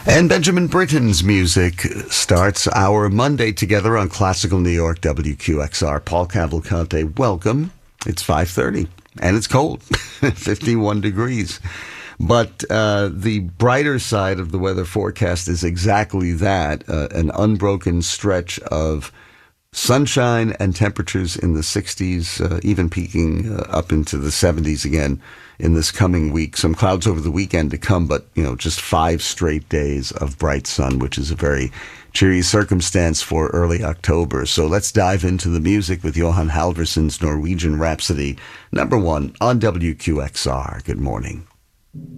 And Benjamin Britten's music starts our Monday together on Classical New York WQXR. Paul Cavalcante, welcome. It's 5:30 and it's cold, 51 degrees. But the brighter side of the weather forecast is exactly that, an unbroken stretch of sunshine and temperatures in the 60s, even peaking up into the 70s again in this coming week. Some clouds over the weekend to come, but, just 5 straight days of bright sun, which is a very cheery circumstance for early October. So let's dive into the music with Johan Halvorsson's Norwegian Rhapsody, number 1 on WQXR. Good morning.